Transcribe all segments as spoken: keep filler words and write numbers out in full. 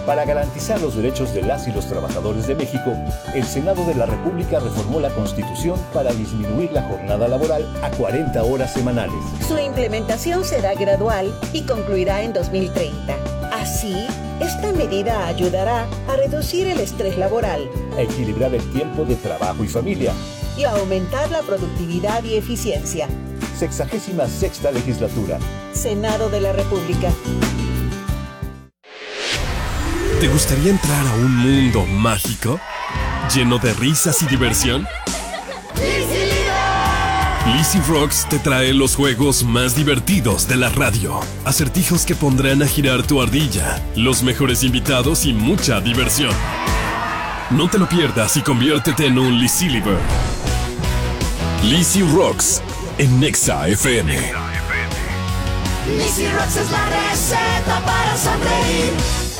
Para garantizar los derechos de las y los trabajadores de México, el Senado de la República reformó la Constitución para disminuir la jornada laboral a cuarenta horas semanales. Su implementación será gradual y concluirá en dos mil treinta. Así, esta medida ayudará a reducir el estrés laboral, a equilibrar el tiempo de trabajo y familia y a aumentar la productividad y eficiencia. Sexagésima sexta legislatura. Senado de la República. ¿Te gustaría entrar a un mundo mágico? ¿Lleno de risas y diversión? Lizzy Rocks te trae los juegos más divertidos de la radio. Acertijos que pondrán a girar tu ardilla, los mejores invitados y mucha diversión. No te lo pierdas y conviértete en un Lizzy Liver. Lizzy Rocks en Nexa F M. Lizzy Rocks es la receta para sonreír.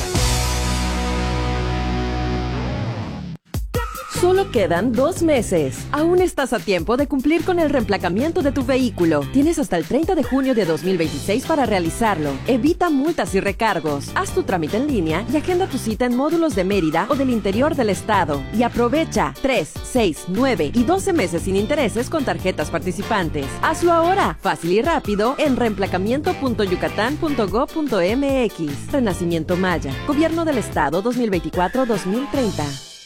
Solo quedan dos meses. Aún estás a tiempo de cumplir con el reemplacamiento de tu vehículo. Tienes hasta el treinta de junio de dos mil veintiséis para realizarlo. Evita multas y recargos. Haz tu trámite en línea y agenda tu cita en módulos de Mérida o del interior del estado. Y aprovecha tres, seis, nueve y doce meses sin intereses con tarjetas participantes. Hazlo ahora, fácil y rápido, en reemplacamiento punto yucatán punto gob punto m x. Renacimiento Maya. Gobierno del Estado dos mil veinticuatro a dos mil treinta.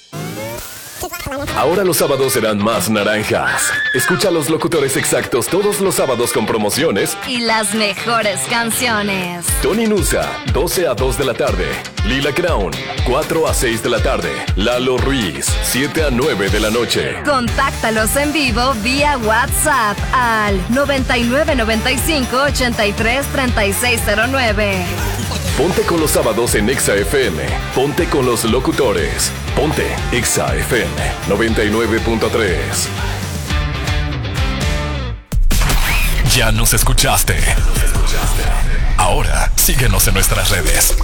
Ahora los sábados serán más naranjas. Escucha a los locutores exactos todos los sábados con promociones y las mejores canciones. Tony Nusa, doce a dos de la tarde. Lila Crown, cuatro a seis de la tarde. Lalo Ruiz, siete a nueve de la noche. Contáctalos en vivo vía WhatsApp al noventa y nueve noventa y cinco ochenta y tres treinta y seis cero nueve. Ponte con los sábados en Exa F M. Ponte con los locutores. Ponte Exa F M noventa y nueve punto tres. Ya nos escuchaste. Ahora síguenos en nuestras redes.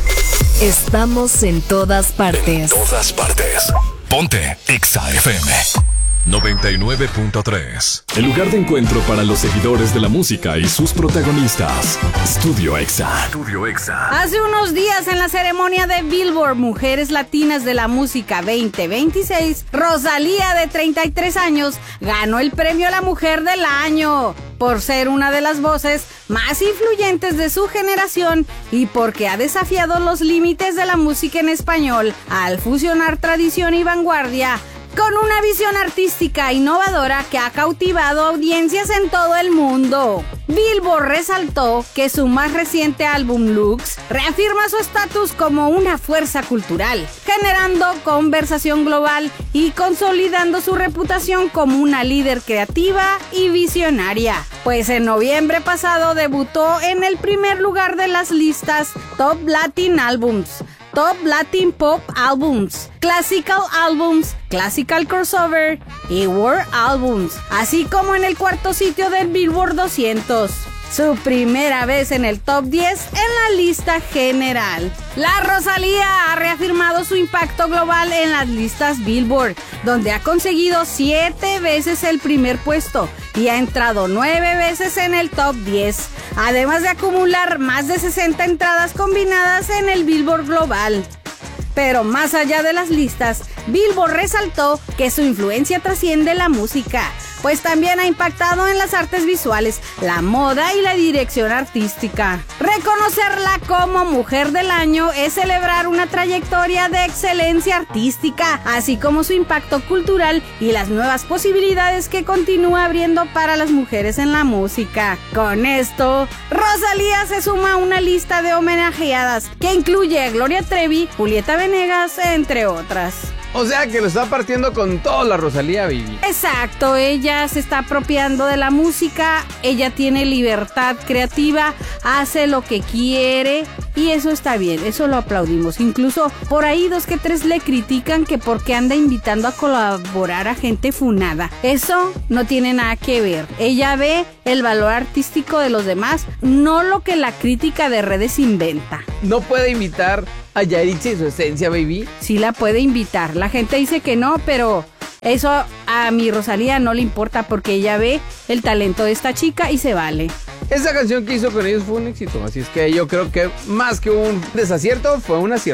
Estamos en todas partes. En todas partes. Ponte Exa F M noventa y nueve punto tres. El lugar de encuentro para los seguidores de la música y sus protagonistas. Estudio Exa. Estudio Exa. Hace unos días en la ceremonia de Billboard Mujeres Latinas de la Música veinte veintiséis, Rosalía, de treinta y tres años, ganó el premio a la Mujer del Año por ser una de las voces más influyentes de su generación y porque ha desafiado los límites de la música en español al fusionar tradición y vanguardia con una visión artística innovadora que ha cautivado audiencias en todo el mundo. Billboard resaltó que su más reciente álbum Lux reafirma su estatus como una fuerza cultural, generando conversación global y consolidando su reputación como una líder creativa y visionaria. Pues en noviembre pasado debutó en el primer lugar de las listas Top Latin Albums, Top Latin Pop Albums, Classical Albums, Classical Crossover y World Albums, así como en el cuarto sitio del Billboard doscientos. Su primera vez en el top diez en la lista general. La Rosalía ha reafirmado su impacto global en las listas Billboard, donde ha conseguido siete veces el primer puesto y ha entrado nueve veces en el top diez, además de acumular más de sesenta entradas combinadas en el Billboard Global. Pero más allá de las listas, Billboard resaltó que su influencia trasciende la música, pues también ha impactado en las artes visuales, la moda y la dirección artística. Reconocerla como Mujer del Año es celebrar una trayectoria de excelencia artística, así como su impacto cultural y las nuevas posibilidades que continúa abriendo para las mujeres en la música. Con esto, Rosalía se suma a una lista de homenajeadas que incluye a Gloria Trevi, Julieta Venegas, entre otras. O sea que lo está partiendo con toda la Rosalía, baby. Exacto, ella se está apropiando de la música, ella tiene libertad creativa, hace lo que quiere y eso está bien, eso lo aplaudimos. Incluso por ahí dos que tres le critican que porque anda invitando a colaborar a gente funada. Eso no tiene nada que ver. Ella ve el valor artístico de los demás, no lo que la crítica de redes inventa. No puede invitar a Yaritza y su esencia, baby. Sí la puede invitar. La gente dice que no, pero eso a mi Rosalía no le importa porque ella ve el talento de esta chica y se vale. Esa canción que hizo con ellos fue un éxito, así es que yo creo que más que un desacierto fue un acierto.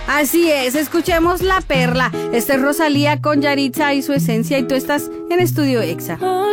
Así es, escuchemos La Perla. Esta es Rosalía con Yaritza y su esencia, y tú estás en Estudio Exa.